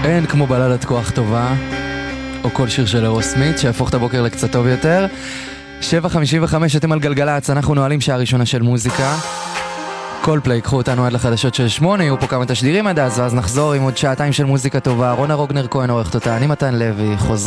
אין כמו בלדת כוח טובה, או כל שיר של אירוסמית, שיהפוך את הבוקר לקצת טוב יותר. 7:55, אתם על גלגלצ, אנחנו נועלים שעה ראשונה של מוזיקה. כל פליי, קחו אותנו עד לחדשות של 8, יהיו פה כמה תשדירים עד אז, ואז נחזור עם עוד שעתיים של מוזיקה טובה. רונה רוגנר כהן עורכת אותה, אני מתן לוי, חוזר.